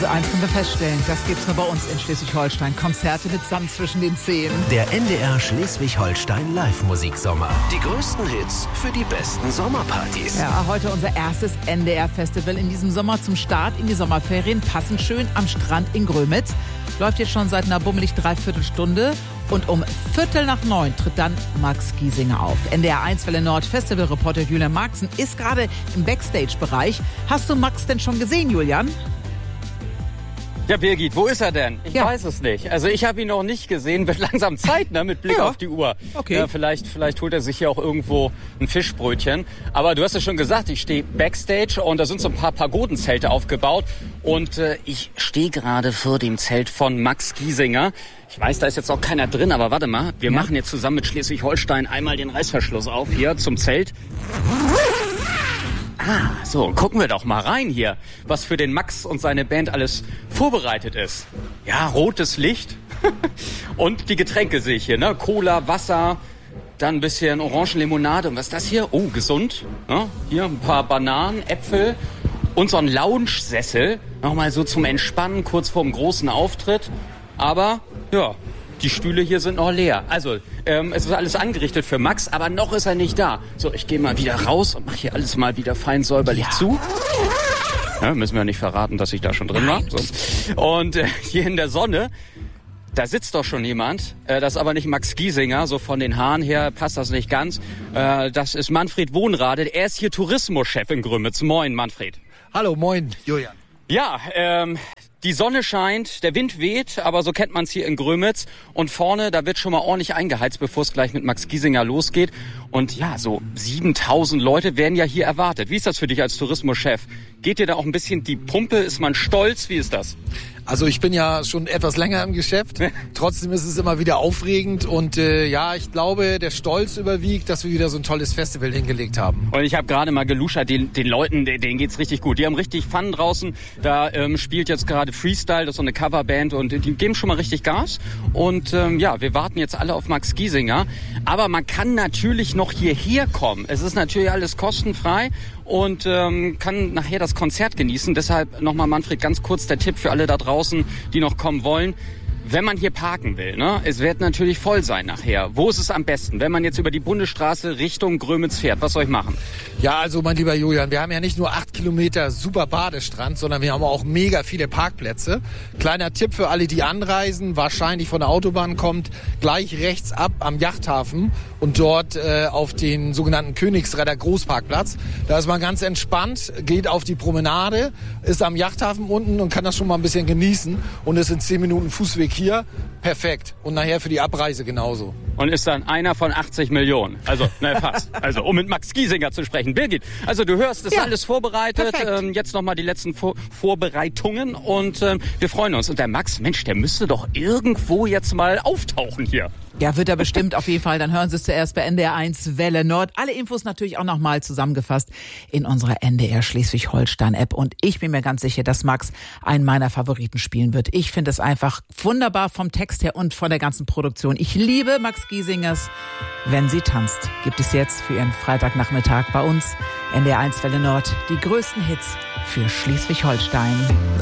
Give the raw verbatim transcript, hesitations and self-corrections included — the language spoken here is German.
Eins können wir feststellen, das gibt's nur bei uns in Schleswig-Holstein. Konzerte mit Sand zwischen den Zehen. Der N D R Schleswig-Holstein Live-Musiksommer. Die größten Hits für die besten Sommerpartys. Ja, heute unser erstes N D R-Festival in diesem Sommer zum Start in die Sommerferien. Passend schön am Strand in Grömitz. Läuft jetzt schon seit einer bummelig Dreiviertelstunde. Und um Viertel nach neun tritt dann Max Giesinger auf. N D R eins Welle Nord Festivalreporter Julian Marxen ist gerade im Backstage-Bereich. Hast du Max denn schon gesehen, Julian? Ja, Birgit, wo ist er denn? Ich ja. weiß es nicht. Also ich habe ihn noch nicht gesehen. Wird langsam Zeit, ne, mit Blick ja. auf die Uhr. Okay. Ja, vielleicht, vielleicht holt er sich hier auch irgendwo ein Fischbrötchen. Aber du hast es schon gesagt, ich stehe Backstage und da sind so ein paar Pagodenzelte aufgebaut. Und äh, ich stehe gerade vor dem Zelt von Max Giesinger. Ich weiß, da ist jetzt auch keiner drin, aber warte mal. Wir ja. machen jetzt zusammen mit Schleswig-Holstein einmal den Reißverschluss auf hier zum Zelt. Ah, so, gucken wir doch mal rein hier, was für den Max und seine Band alles vorbereitet ist. Ja, rotes Licht und die Getränke sehe ich hier, ne? Cola, Wasser, dann ein bisschen Orangenlimonade. Und was ist das hier? Oh, gesund. Ja, hier ein paar Bananen, Äpfel und so ein Lounge-Sessel. Nochmal so zum Entspannen, kurz vorm großen Auftritt. Aber, ja, die Stühle hier sind noch leer. Also, ähm, es ist alles angerichtet für Max, aber noch ist er nicht da. So, ich gehe mal wieder raus und mache hier alles mal wieder fein säuberlich ja. zu. Ja, müssen wir nicht verraten, dass ich da schon drin war. So. Und äh, hier in der Sonne, da sitzt doch schon jemand. Äh, das ist aber nicht Max Giesinger, so von den Haaren her passt das nicht ganz. Äh, das ist Manfred Wohnrade. Er ist hier Tourismuschef in Grömitz. Moin, Manfred. Hallo, moin, Julian. Ja, ähm... die Sonne scheint, der Wind weht, aber so kennt man es hier in Grömitz. Und vorne, da wird schon mal ordentlich eingeheizt, bevor es gleich mit Max Giesinger losgeht. Und ja, so siebentausend Leute werden ja hier erwartet. Wie ist das für dich als Tourismuschef? Geht dir da auch ein bisschen die Pumpe? Ist man stolz? Wie ist das? Also ich bin ja schon etwas länger im Geschäft. Trotzdem ist es immer wieder aufregend. Und äh, ja, ich glaube, der Stolz überwiegt, dass wir wieder so ein tolles Festival hingelegt haben. Und ich habe gerade mal geluschert, den, den Leuten, denen geht's richtig gut. Die haben richtig Fun draußen. Da ähm, spielt jetzt gerade Freestyle, das ist so eine Coverband. Und die geben schon mal richtig Gas. Und ähm, ja, wir warten jetzt alle auf Max Giesinger. Aber man kann natürlich noch hierher kommen. Es ist natürlich alles kostenfrei. Und ähm, kann nachher das Konzert genießen. Deshalb nochmal, Manfred, ganz kurz der Tipp für alle da draußen, die noch kommen wollen. Wenn man hier parken will, ne, es wird natürlich voll sein nachher. Wo ist es am besten, wenn man jetzt über die Bundesstraße Richtung Grömitz fährt? Was soll ich machen? Ja, also mein lieber Julian, wir haben ja nicht nur acht Kilometer super Badestrand, sondern wir haben auch mega viele Parkplätze. Kleiner Tipp für alle, die anreisen, wahrscheinlich von der Autobahn kommt, gleich rechts ab am Yachthafen und dort äh, auf den sogenannten Königsredder Großparkplatz. Da ist man ganz entspannt, geht auf die Promenade, ist am Yachthafen unten und kann das schon mal ein bisschen genießen. Und es sind zehn Minuten Fußweg hier. Perfekt. Und nachher für die Abreise genauso. Und ist dann einer von achtzig Millionen. Also, na fast. Also, um mit Max Giesinger zu sprechen. Birgit, also du hörst, das ist ja alles vorbereitet. Ähm, jetzt nochmal die letzten Vor- Vorbereitungen. Und ähm, wir freuen uns. Und der Max, Mensch, der müsste doch irgendwo jetzt mal auftauchen hier. Ja, wird er bestimmt auf jeden Fall. Dann hören Sie es zuerst bei N D R eins Welle Nord. Alle Infos natürlich auch nochmal zusammengefasst in unserer N D R Schleswig-Holstein-App. Und ich bin mir ganz sicher, dass Max einen meiner Favoriten spielen wird. Ich finde es einfach wunderbar vom Text her und von der ganzen Produktion. Ich liebe Max Giesingers Wenn sie tanzt. Gibt es jetzt für Ihren Freitagnachmittag bei uns N D R eins Welle Nord die größten Hits für Schleswig-Holstein.